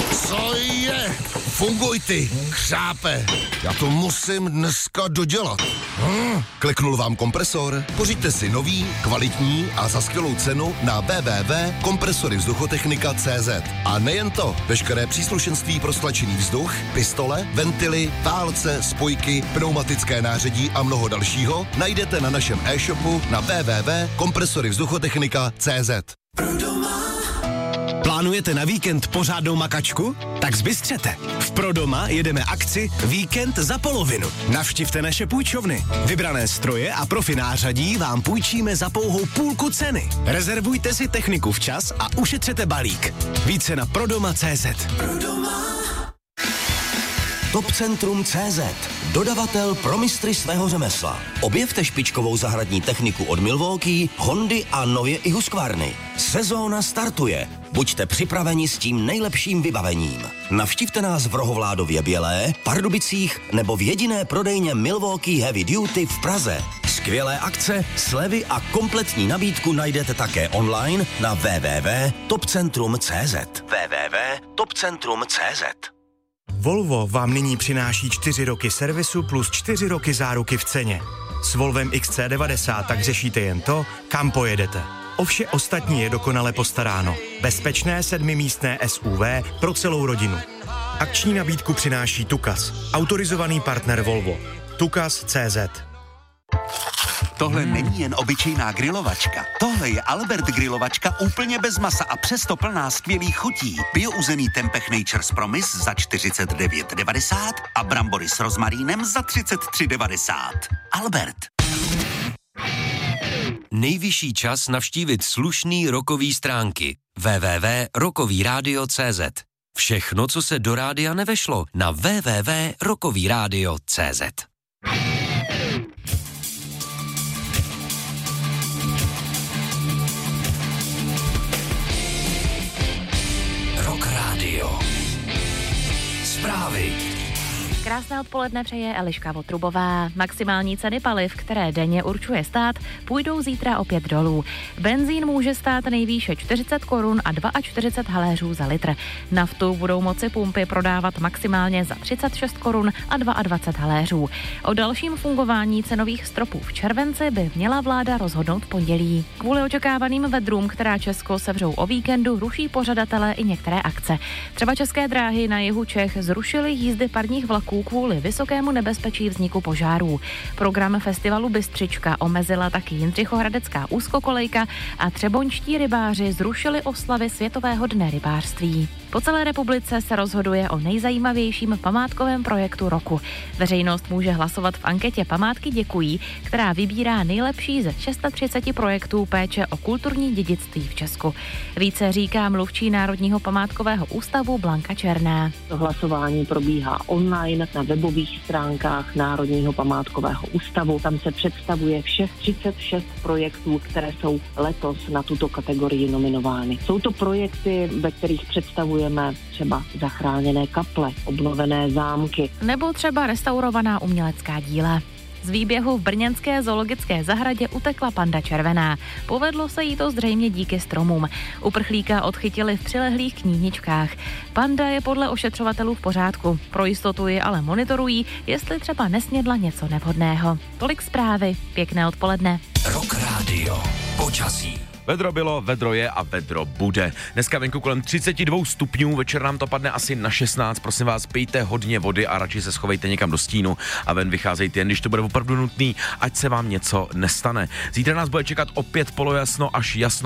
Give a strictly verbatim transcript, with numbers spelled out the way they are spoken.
Co je? Funguj ty, křápe. Já to musím dneska dodělat. Hm, kliknul vám kompresor? Pořiďte si nový, kvalitní a za skvělou cenu na w w w tečka kompresory vzduchotechnika tečka c z. A nejen to, veškeré příslušenství pro stlačený vzduch, pistole, ventily, válce, spojky, pneumatické nářadí a mnoho dalšího najdete na našem e-shopu na w w w tečka kompresory vzduchotechnika tečka c z. Plánujete na víkend pořádnou makačku? Tak zbystřete. V Prodoma jedeme akci Víkend za polovinu. Navštivte naše půjčovny. Vybrané stroje a profi nářadí vám půjčíme za pouhou půlku ceny. Rezervujte si techniku včas a ušetřete balík. Více na prodoma tečka c z. Prodoma. Topcentrum tečka c z. Dodavatel pro mistry svého řemesla. Objevte špičkovou zahradní techniku od Milwaukee, Hondy a nově i Husqvarny. Sezóna startuje. Buďte připraveni s tím nejlepším vybavením. Navštivte nás v Rohovládově Bělé, Pardubicích nebo v jediné prodejně Milwaukee Heavy Duty v Praze. Skvělé akce, slevy a kompletní nabídku najdete také online na w w w tečka topcentrum tečka c z. w w w tečka topcentrum tečka c z. Volvo vám nyní přináší čtyři roky servisu plus čtyři roky záruky v ceně. S Volvem X C devadesát tak řešíte jen to, kam pojedete. O vše ostatní je dokonale postaráno. Bezpečné sedmimístné S U V pro celou rodinu. Akční nabídku přináší Tukas, autorizovaný partner Volvo. Tukas tečka c z. Tohle není jen obyčejná grilovačka. Tohle je Albert grilovačka úplně bez masa a přesto plná skvělých chutí. Biouzený tempeh Nature's Promise za čtyřicet devět devadesát a brambory s rozmarínem za třicet tři devadesát. Albert. Nejvyšší čas navštívit slušný rokový stránky. w w w tečka rokový rádio tečka c z. Všechno, co se do rádia nevešlo, na w w w tečka rokový rádio tečka c z. Rock Radio. Zprávy. Krásné odpoledne přeje Eliška Votrubová. Maximální ceny paliv, které denně určuje stát, půjdou zítra opět dolů. Benzín může stát nejvýše čtyřicet korun a čtyřicet dva haléřů za litr. Naftu budou moci pumpy prodávat maximálně za třicet šest korun a dvacet dva haléřů. O dalším fungování cenových stropů v červenci by měla vláda rozhodnout v pondělí. Kvůli očekávaným vedrům, která Česko sevřou o víkendu, ruší pořadatelé i některé akce. Třeba České dráhy na jihu Čech zrušily jízdy parních vlaků kvůli vysokému nebezpečí vzniku požárů. Program festivalu Bystřička omezila taky Jindřichohradecká úzkokolejka a třeboňští rybáři zrušili oslavy Světového dne rybářství. Po celé republice se rozhoduje o nejzajímavějším památkovém projektu roku. Veřejnost může hlasovat v anketě Památky děkují, která vybírá nejlepší ze třicet šest projektů péče o kulturní dědictví v Česku. Více říká mluvčí Národního památkového ústavu Blanka Černá. Hlasování probíhá online na webových stránkách Národního památkového ústavu. Tam se představuje všech třicet šest projektů, které jsou letos na tuto kategorii nominovány. Jsou to projekty, ve kterých představujeme třeba zachráněné kaple, obnovené zámky. Nebo třeba restaurovaná umělecká díla. Z výběhu v brněnské zoologické zahradě utekla panda červená. Povedlo se jí to zřejmě díky stromům. Uprchlíka odchytili v přilehlých kníhničkách. Panda je podle ošetřovatelů v pořádku. Pro jistotu ji ale monitorují, jestli třeba nesnědla něco nevhodného. Tolik zprávy. Pěkné odpoledne. Rock Radio. Počasí. Vedro bylo, vedro je a vedro bude. Dneska venku kolem třicet dva stupňů, večer nám to padne asi na šestnáct. Prosím vás, pijte hodně vody a radši se schovejte někam do stínu a ven vycházejte jen, když to bude opravdu nutný, ať se vám něco nestane. Zítra nás bude čekat opět polojasno až jasno.